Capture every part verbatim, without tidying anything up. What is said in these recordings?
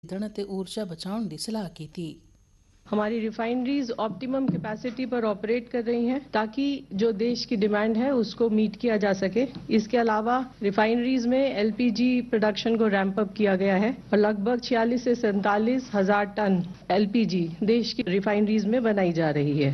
ईंधन ਅਤੇ ਊਰਜਾ ਬਚਾਉਣ ਦੀ सलाह की। हमारी रिफाइनरीज ऑप्टिमम कैपेसिटी पर ऑपरेट कर रही हैं ताकि जो देश की डिमांड है उसको मीट किया जा सके। इसके अलावा रिफाइनरीज में एलपीजी प्रोडक्शन को रैंप अप किया गया है और लगभग छियालीस से सैंतालीस हजार टन एलपीजी देश की रिफाइनरीज में बनाई जा रही है।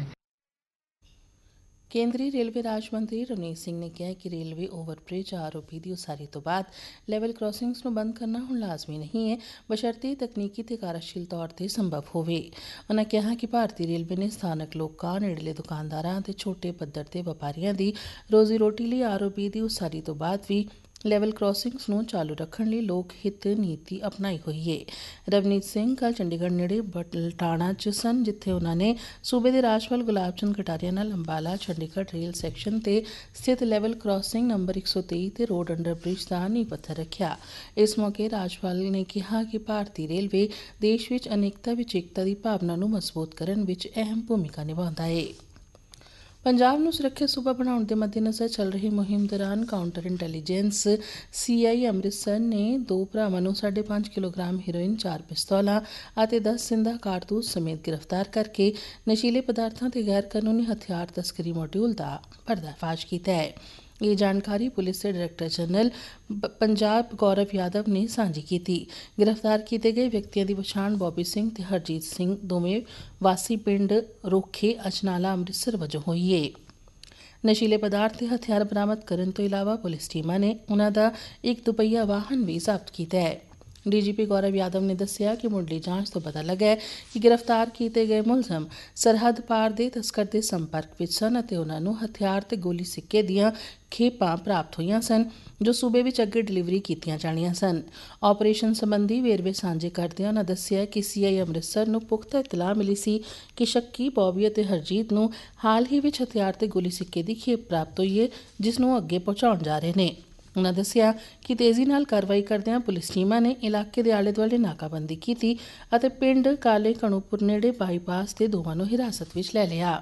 ਕੇਂਦਰੀ ਰੇਲਵੇ ਰਾਜ ਮੰਤਰੀ ਰਵਨੀਤ ਸਿੰਘ ਨੇ ਕਿਹਾ ਕਿ ਰੇਲਵੇ ਓਵਰਬ੍ਰਿਜ ਆਰ ਓ ਪੀ ਦੀ ਉਸਾਰੀ ਤੋਂ ਬਾਅਦ ਲੈਵਲ ਕ੍ਰਾਸਿੰਗਸ ਨੂੰ ਬੰਦ ਕਰਨਾ ਹੁਣ ਲਾਜ਼ਮੀ ਨਹੀਂ ਹੈ, ਬਸ਼ਰਤੇ ਤਕਨੀਕੀ ਤੇ ਕਾਰਜਸ਼ੀਲ ਤੌਰ ਤੇ ਸੰਭਵ ਹੋਵੇ। ਉਨ੍ਹਾਂ ਕਿਹਾ ਕਿ ਭਾਰਤੀ ਰੇਲਵੇ ਨੇ ਸਥਾਨਕ ਲੋਕਾਂ, ਨੇੜਲੇ ਦੁਕਾਨਦਾਰਾਂ ਅਤੇ ਛੋਟੇ ਪੱਧਰ ਤੇ ਵਪਾਰੀਆਂ ਦੀ ਰੋਜ਼ੀ ਰੋਟੀ ਲਈ ਆਰ ਓ ਪੀ ਦੀ ਉਸਾਰੀ ਤੋਂ ਬਾਅਦ ਵੀ ਲੈਵਲ ਕ੍ਰਾਸਿੰਗਸ ਨੂੰ ਚਾਲੂ ਰੱਖਣ ਲਈ ਲੋਕ ਹਿੱਤ ਨੀਤੀ ਅਪਣਾਈ ਹੋਈ ਹੈ। ਰਵਨੀਤ ਸਿੰਘ ਕੱਲ੍ਹ ਚੰਡੀਗੜ੍ਹ ਨੇੜੇ ਬਟਲਟਾਣਾ 'ਚ ਸਨ, ਜਿੱਥੇ ਉਨ੍ਹਾਂ ਨੇ ਸੂਬੇ ਦੇ ਰਾਜਪਾਲ ਗੁਲਾਬ ਚੰਦ ਕਟਾਰੀਆ ਨਾਲ ਅੰਬਾਲਾ ਚੰਡੀਗੜ੍ਹ ਰੇਲ ਸੈਕਸ਼ਨ ਤੇ ਸਥਿਤ ਲੈਵਲ ਕ੍ਰਾਸਿੰਗ ਨੰਬਰ ਇੱਕ ਸੌ ਤੇਈ ਤੇ ਰੋਡ ਅੰਡਰ ਬ੍ਰਿਜ ਦਾ ਨੀਂਹ ਪੱਥਰ ਰੱਖਿਆ। ਇਸ ਮੌਕੇ ਰਾਜਪਾਲ ਨੇ ਕਿਹਾ ਕਿ ਭਾਰਤੀ ਰੇਲਵੇ ਦੇਸ਼ ਵਿੱਚ ਅਨੇਕਤਾ ਵਿੱਚ ਏਕਤਾ ਦੀ ਭਾਵਨਾ ਨੂੰ ਮਜ਼ਬੂਤ ਕਰਨ ਵਿੱਚ ਅਹਿਮ ਭੂਮਿਕਾ ਨਿਭਾਉਂਦਾ ਹੈ। ਪੰਜਾਬ ਨੂੰ ਸੁਰੱਖਿਅਤ ਸੂਬਾ ਬਣਾਉਣ ਦੇ ਮੱਦੇਨਜ਼ਰ ਚੱਲ ਰਹੀ ਮੁਹਿੰਮ ਦੌਰਾਨ ਕਾਊਂਟਰ ਇੰਟੈਲੀਜੈਂਸ ਸੀ ਆਈ ਅੰਮ੍ਰਿਤਸਰ ਨੇ ਦੋ ਭਰਾਵਾਂ ਨੂੰ ਸਾਢੇ ਪੰਜ ਕਿਲੋਗ੍ਰਾਮ ਹੈਰੋਇਨ, ਚਾਰ ਪਿਸਤੌਲਾਂ ਅਤੇ ਦਸ ਜ਼ਿੰਦਾ ਕਾਰਤੂਸ ਸਮੇਤ ਗ੍ਰਿਫਤਾਰ ਕਰਕੇ ਨਸ਼ੀਲੇ ਪਦਾਰਥਾਂ ਤੇ ਗੈਰ ਕਾਨੂੰਨੀ ਹਥਿਆਰ ਤਸਕਰੀ ਮੋਡਿਊਲ ਦਾ ਪਰਦਾਫਾਸ਼ ਕੀਤਾ ਹੈ। ਇਹ ਜਾਣਕਾਰੀ ਪੁਲਿਸ ਦੇ ਡਾਇਰੈਕਟਰ ਜਨਰਲ ਪੰਜਾਬ ਗੌਰਵ ਯਾਦਵ ਨੇ ਸਾਂਝੀ ਕੀਤੀ। ਗ੍ਰਿਫਤਾਰ ਕੀਤੇ ਗਏ ਵਿਅਕਤੀਆਂ ਦੀ ਪਛਾਣ ਬੋਬੀ ਸਿੰਘ ਤੇ ਹਰਜੀਤ ਸਿੰਘ, ਦੋਵੇਂ ਵਾਸੀ ਪਿੰਡ ਰੋਖੇ ਅਜਨਾਲਾ ਅੰਮ੍ਰਿਤਸਰ ਵਜੋਂ ਹੋਈ ਹੈ। ਨਸ਼ੀਲੇ ਪਦਾਰਥ ਤੇ ਹਥਿਆਰ ਬਰਾਮਦ ਕਰਨ ਤੋਂ ਇਲਾਵਾ ਪੁਲਿਸ ਟੀਮਾਂ ਨੇ ਉਨ੍ਹਾਂ ਦਾ ਇੱਕ ਦੁਪਹੀਆ ਵਾਹਨ ਵੀ ਜ਼ਬਤ ਕੀਤਾ ਹੈ। ਡੀ ਜੀ ਪੀ ਗੌਰਵ ਯਾਦਵ ਨੇ ਦੱਸਿਆ ਕਿ ਮੁੱਢਲੀ ਜਾਂਚ ਤੋਂ ਪਤਾ ਲੱਗਾ ਹੈ ਕਿ ਗ੍ਰਿਫਤਾਰ ਕੀਤੇ ਗਏ ਮੁਲਜ਼ਮ ਸਰਹੱਦ ਪਾਰ ਦੇ ਤਸਕਰ ਦੇ ਸੰਪਰਕ ਵਿੱਚ ਸਨ ਅਤੇ ਉਨ੍ਹਾਂ ਨੂੰ ਹਥਿਆਰ ਤੇ ਗੋਲੀ ਸਿੱਕੇ ਦੀਆਂ ਖੇਪਾਂ ਪ੍ਰਾਪਤ ਹੋਈਆਂ ਸਨ, ਜੋ ਸੂਬੇ ਵਿੱਚ ਅੱਗੇ ਡਿਲੀਵਰੀ ਕੀਤੀਆਂ ਜਾਣੀਆਂ ਸਨ। ਆਪਰੇਸ਼ਨ ਸੰਬੰਧੀ ਵੇਰਵੇ ਸਾਂਝੇ ਕਰਦਿਆਂ ਉਨ੍ਹਾਂ ਦੱਸਿਆ ਕਿ ਸੀ ਆਈ ਅੰਮ੍ਰਿਤਸਰ ਨੂੰ ਪੁਖਤਾ ਇਤਲਾਹ ਮਿਲੀ ਸੀ ਕਿ ਸ਼ੱਕੀ ਬੋਬੀ ਅਤੇ ਹਰਜੀਤ ਨੂੰ ਹਾਲ ਹੀ ਵਿੱਚ ਹਥਿਆਰ ਤੇ ਗੋਲੀ ਸਿੱਕੇ ਦੀ ਖੇਪ ਪ੍ਰਾਪਤ ਹੋਈ ਹੈ, ਜਿਸ ਨੂੰ ਅੱਗੇ ਪਹੁੰਚਾਉਣ ਜਾ ਰਹੇ ਨੇ। ਉਨ੍ਹਾਂ ਦੱਸਿਆ ਕਿ ਤੇਜ਼ੀ ਨਾਲ ਕਾਰਵਾਈ ਕਰਦਿਆਂ ਪੁਲਿਸ ਟੀਮਾਂ ਨੇ ਇਲਾਕੇ ਦੇ ਆਲੇ ਦੁਆਲੇ ਨਾਕਾਬੰਦੀ ਕੀਤੀ ਅਤੇ ਪਿੰਡ ਕਾਲੇ ਕਣੂਪੁਰ ਨੇੜੇ ਬਾਈਪਾਸ ਤੇ ਦੋਵਾਂ ਨੂੰ ਹਿਰਾਸਤ ਵਿੱਚ ਲੈ ਲਿਆ।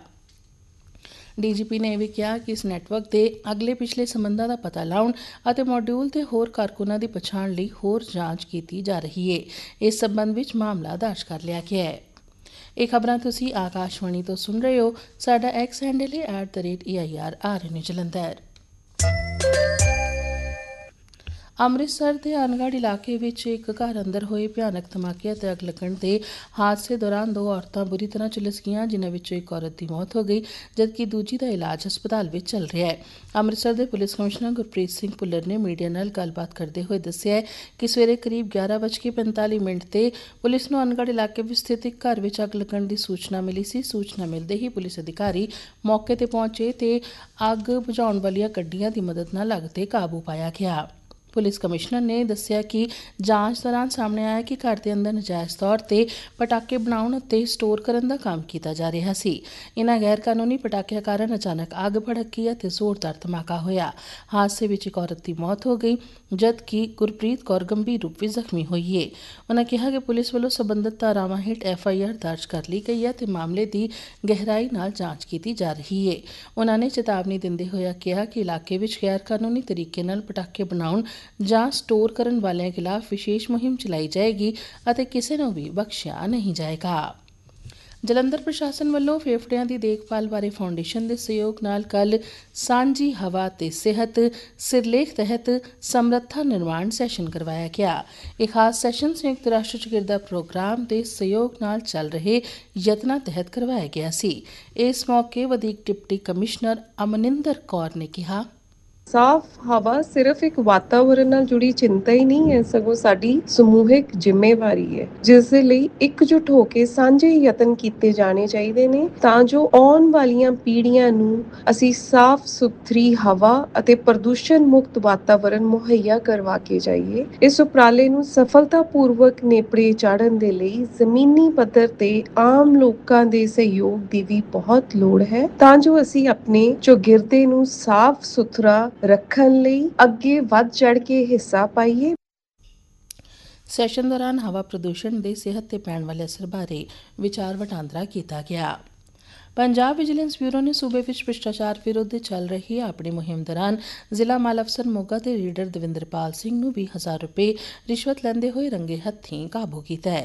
ਡੀ ਜੀ ਪੀ ਨੇ ਇਹ ਵੀ ਕਿਹਾ ਕਿ ਇਸ ਨੈਟਵਰਕ ਦੇ ਅਗਲੇ ਪਿਛਲੇ ਸੰਬੰਧਾਂ ਦਾ ਪਤਾ ਲਾਉਣ ਅਤੇ ਮੋਡਿਊਲ ਤੇ ਹੋਰ ਕਾਰਕੁਨਾਂ ਦੀ ਪਛਾਣ ਲਈ ਹੋਰ ਜਾਂਚ ਕੀਤੀ ਜਾ ਰਹੀ ਹੈ। ਇਸ ਸੰਬੰਧ ਵਿੱਚ ਮਾਮਲਾ ਦਰਜ ਕਰ ਲਿਆ ਗਿਆ ਹੈ। ਇਹ ਖਬਰਾਂ ਤੁਸੀਂ ਆਕਾਸ਼ਵਾਣੀ ਤੋਂ ਸੁਣ ਰਹੇ ਹੋ। ਸਾਡਾ ਐਕਸ ਹੈਂਡਲ ਹੈ at the rate A I R R ਐਨ ਜਲੰਧਰ। ਅੰਮ੍ਰਿਤਸਰ ਦੇ ਅਨਗੜ੍ਹ ਇਲਾਕੇ ਵਿੱਚ ਇੱਕ ਘਰ ਅੰਦਰ ਹੋਏ ਭਿਆਨਕ ਧਮਾਕੇ ਅਤੇ ਅੱਗ ਲੱਗਣ ਦੇ ਹਾਦਸੇ ਦੌਰਾਨ ਦੋ ਔਰਤਾਂ ਬੁਰੀ ਤਰ੍ਹਾਂ ਝੁਲਸ ਗਈਆਂ, ਜਿਨ੍ਹਾਂ ਵਿੱਚੋਂ ਇੱਕ ਔਰਤ ਦੀ ਮੌਤ ਹੋ ਗਈ ਜਦਕਿ ਦੂਜੀ ਦਾ ਇਲਾਜ ਹਸਪਤਾਲ ਵਿੱਚ ਚੱਲ ਰਿਹਾ ਹੈ। ਅੰਮ੍ਰਿਤਸਰ ਦੇ ਪੁਲਿਸ ਕਮਿਸ਼ਨਰ ਗੁਰਪ੍ਰੀਤ ਸਿੰਘ ਭੁੱਲਰ ਨੇ ਮੀਡੀਆ ਨਾਲ ਗੱਲਬਾਤ ਕਰਦੇ ਹੋਏ ਦੱਸਿਆ ਕਿ ਸਵੇਰੇ ਕਰੀਬ ਗਿਆਰਾਂ ਵੱਜ ਕੇ ਪੰਤਾਲੀ ਮਿੰਟ ਤੇ ਪੁਲਿਸ ਨੂੰ ਅਨਗੜ੍ਹ ਇਲਾਕੇ ਵਿੱਚ ਸਥਿਤ ਇੱਕ ਘਰ ਵਿੱਚ ਅੱਗ ਲੱਗਣ ਦੀ ਸੂਚਨਾ ਮਿਲੀ ਸੀ। ਸੂਚਨਾ ਮਿਲਦੇ ਹੀ ਪੁਲਿਸ ਅਧਿਕਾਰੀ ਮੌਕੇ ਤੇ ਪਹੁੰਚੇ ਤੇ ਅੱਗ ਬੁਝਾਉਣ ਵਾਲੀਆਂ ਗੱਡੀਆਂ ਦੀ ਮਦਦ ਨਾਲ ਅੱਗ ਤੇ ਕਾਬੂ ਪਾਇਆ ਗਿਆ। ਪੁਲਿਸ ਕਮਿਸ਼ਨਰ ਨੇ ਦੱਸਿਆ ਕਿ ਜਾਂਚ ਦੌਰਾਨ ਸਾਹਮਣੇ ਆਇਆ ਕਿ ਘਰ ਦੇ ਅੰਦਰ ਨਜਾਇਜ਼ ਤੌਰ ਤੇ ਪਟਾਕੇ ਬਣਾਉਣ ਅਤੇ ਸਟੋਰ ਕਰਨ ਦਾ ਕੰਮ ਕੀਤਾ ਜਾ ਰਿਹਾ ਸੀ। ਇਨ੍ਹਾਂ ਗੈਰ ਕਾਨੂੰਨੀ ਪਟਾਕਿਆਂ ਕਾਰਨ ਅਚਾਨਕ ਅੱਗ ਭੜਕ ਗਈ ਅਤੇ ਜ਼ੋਰਦਾਰ ਧਮਾਕਾ ਹੋਇਆ। ਹਾਦਸੇ ਵਿੱਚ ਇੱਕ ਔਰਤ ਦੀ ਮੌਤ ਹੋ ਗਈ ਜਦਕਿ ਗੁਰਪ੍ਰੀਤ ਕੌਰ ਗੰਭੀਰ ਰੂਪ ਵਿੱਚ ਜ਼ਖਮੀ ਹੋਈ ਹੈ। ਉਨ੍ਹਾਂ ਕਿਹਾ ਕਿ ਪੁਲਿਸ ਵੱਲੋਂ ਸਬੰਧਤ ਧਾਰਾਵਾਂ ਹੇਠ ਐਫ ਆਈ ਆਰ ਦਰਜ ਕਰ ਲਈ ਗਈ ਹੈ ਅਤੇ ਮਾਮਲੇ ਦੀ ਗਹਿਰਾਈ ਨਾਲ ਜਾਂਚ ਕੀਤੀ ਜਾ ਰਹੀ ਹੈ। ਉਨ੍ਹਾਂ ਨੇ ਚੇਤਾਵਨੀ ਦਿੰਦੇ ਹੋਏ ਕਿਹਾ ਕਿ ਇਲਾਕੇ ਵਿੱਚ ਗੈਰ ਕਾਨੂੰਨੀ ਤਰੀਕੇ ਨਾਲ ਪਟਾਕੇ ਬਣਾਉਣ ਜਾਂ ਸਟੋਰ ਕਰਨ ਵਾਲਿਆਂ ਖਿਲਾਫ ਵਿਸ਼ੇਸ਼ ਮੁਹਿੰਮ ਚਲਾਈ ਜਾਏਗੀ ਅਤੇ ਕਿਸੇ ਨੂੰ ਵੀ ਬਖਸ਼ਿਆ ਨਹੀਂ ਜਾਏਗਾ। ਜਲੰਧਰ ਪ੍ਰਸ਼ਾਸਨ ਵੱਲੋਂ ਫੇਫੜਿਆਂ ਦੀ ਦੇਖਭਾਲ ਬਾਰੇ ਫਾਊਂਡੇਸ਼ਨ ਦੇ ਸਹਿਯੋਗ ਨਾਲ ਕੱਲ੍ਹ ਸਾਂਝੀ ਹਵਾ ਤੇ ਸਿਹਤ ਸਿਰਲੇਖ ਤਹਿਤ ਸਮਰੱਥਾ ਨਿਰਮਾਣ ਸੈਸ਼ਨ ਕਰਵਾਇਆ ਗਿਆ। ਇਹ ਖਾਸ ਸੈਸ਼ਨ ਸੰਯੁਕਤ ਰਾਸ਼ਟਰ ਚਿਕਿਰਦਾ ਪ੍ਰੋਗਰਾਮ ਦੇ ਸਹਿਯੋਗ ਨਾਲ ਚੱਲ ਰਹੇ ਯਤਨਾਂ ਤਹਿਤ ਕਰਵਾਇਆ ਗਿਆ ਸੀ। ਇਸ ਮੌਕੇ ਵਧੀਕ ਡਿਪਟੀ ਕਮਿਸ਼ਨਰ ਅਮਨਿੰਦਰ ਕੌਰ ਨੇ ਕਿਹਾ, ਸਾਫ਼ ਹਵਾ ਸਿਰਫ ਇੱਕ ਵਾਤਾਵਰਣ ਨਾਲ ਜੁੜੀ ਚਿੰਤਾ ਹੀ ਨਹੀਂ ਹੈ, ਸਗੋਂ ਸਾਡੀ ਸਮੂਹਿਕ ਜ਼ਿੰਮੇਵਾਰੀ ਹੈ, ਜਿਸ ਦੇ ਲਈ ਇਕਜੁੱਟ ਹੋ ਕੇ ਸਾਂਝੇ ਯਤਨ ਕੀਤੇ ਜਾਣੇ ਚਾਹੀਦੇ ਨੇ ਤਾਂ ਜੋ ਆਉਣ ਵਾਲੀਆਂ ਪੀੜ੍ਹੀਆਂ ਨੂੰ ਅਸੀਂ ਸਾਫ਼ ਸੁਥਰੀ ਹਵਾ ਅਤੇ ਪ੍ਰਦੂਸ਼ਣ ਮੁਕਤ ਵਾਤਾਵਰਣ ਮੁਹੱਈਆ ਕਰਵਾ ਕੇ ਜਾਈਏ। ਇਸ ਉਪਰਾਲੇ ਨੂੰ ਸਫਲਤਾਪੂਰਵਕ ਨੇਪਰੇ ਚਾੜ੍ਹਨ ਦੇ ਲਈ ਜ਼ਮੀਨੀ ਪੱਧਰ ਤੇ ਆਮ ਲੋਕਾਂ ਦੇ ਸਹਿਯੋਗ ਦੀ ਵੀ ਬਹੁਤ ਲੋੜ ਹੈ ਤਾਂ ਜੋ ਅਸੀਂ ਆਪਣੇ ਚੌਗਿਰਦੇ ਨੂੰ ਸਾਫ਼ ਸੁਥਰਾ ਰੱਖਣ ਲਈ ਅੱਗੇ ਵੱਧ ਚੜ੍ਹ ਕੇ ਹਿੱਸਾ ਪਾਈਏ। ਸੈਸ਼ਨ ਦੌਰਾਨ ਹਵਾ ਪ੍ਰਦੂਸ਼ਣ ਦੇ ਸਿਹਤ ਤੇ ਪੈਣ ਵਾਲੇ ਅਸਰ ਬਾਰੇ ਵਿਚਾਰ ਵਟਾਂਦਰਾ ਕੀਤਾ ਗਿਆ। ਪੰਜਾਬ ਵਿਜੀਲੈਂਸ ਬਿਊਰੋ ਨੇ ਸੂਬੇ ਵਿੱਚ ਭ੍ਰਿਸ਼ਟਾਚਾਰ ਵਿਰੁੱਧ ਚੱਲ ਰਹੀ ਆਪਣੀ ਮੁਹਿੰਮ ਦੌਰਾਨ ਜ਼ਿਲ੍ਹਾ ਮਾਲ ਅਫਸਰ ਮੋਗਾ ਦੇ ਰੀਡਰ ਦਵਿੰਦਰਪਾਲ ਸਿੰਘ ਨੂੰ ਵੀਹ ਹਜ਼ਾਰ ਰੁਪਏ ਰਿਸ਼ਵਤ ਲੈਂਦੇ ਹੋਏ ਰੰਗੇ ਹੱਥੀਂ ਕਾਬੂ ਕੀਤਾ ਹੈ।